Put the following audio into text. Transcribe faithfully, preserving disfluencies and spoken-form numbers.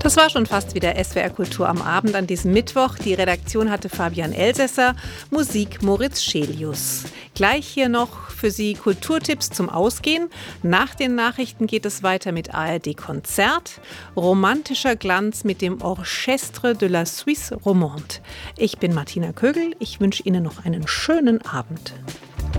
Das war schon fast wieder S W R Kultur am Abend an diesem Mittwoch. Die Redaktion hatte Fabian Elsässer, Musik Moritz Schelius. Gleich hier noch für Sie Kulturtipps zum Ausgehen. Nach den Nachrichten geht es weiter mit A R D Konzert. Romantischer Glanz mit dem Orchestre de la Suisse Romande. Ich bin Martina Kögel. Ich wünsche Ihnen noch einen schönen Abend.